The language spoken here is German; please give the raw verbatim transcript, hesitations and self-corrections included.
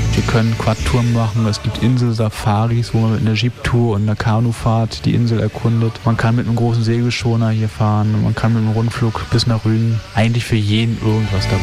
Wir können Quad-Touren machen, es gibt Insel-Safaris, wo man mit einer Jeep-Tour und einer Kanufahrt die Insel erkundet. Man kann mit einem großen Segelschoner hier fahren, man kann mit einem Rundflug bis nach Rügen. Eigentlich für jeden irgendwas dabei.